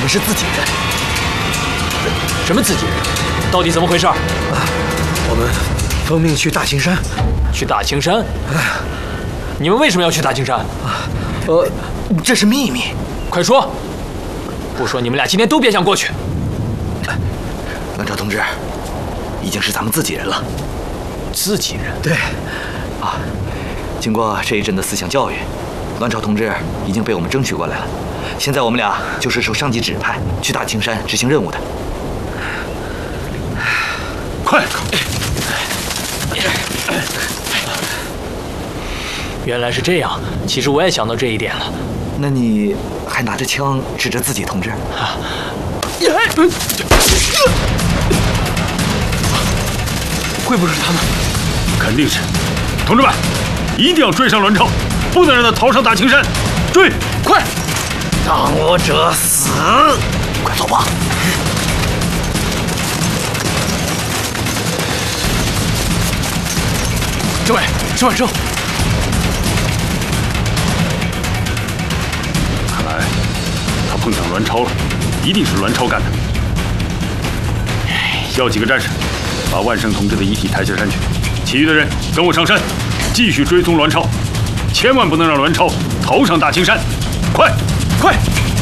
们是自己人。 什么自己人？到底怎么回事？ 我们奉命去大青山。 去大青山？你们为什么要去大青山？ 这是秘密。 快说！不说，你们俩今天都别想过去。 栾超同志，已经是咱们自己人了。 自己人？ 对。经过这一阵的思想教育，栾超同志已经被我们争取过来了。现在我们俩就是受上级指派去大青山执行任务的。 快！ 原来是这样，其实我也想到这一点了。 那你还拿着枪指着自己同志？ 会不会是他们？肯定是。同志们，一定要追上栾超，不能让他逃上大青山！追，快！ 挡我者死！快走吧！ 政委，是晚生。 看来他碰上栾超了，一定是栾超干的。叫几个战士，把万生同志的遗体抬下山去，其余的人跟我上山，继续追踪栾超，千万不能让栾超逃上大青山！快，快！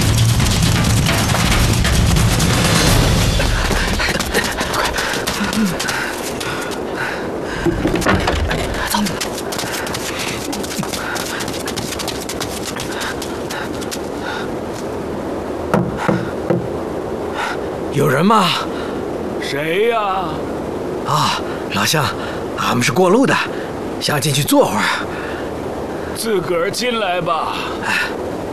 走。有人吗？ 谁呀？ 老乡，俺们是过路的，想进去坐会儿。 自个儿进来吧。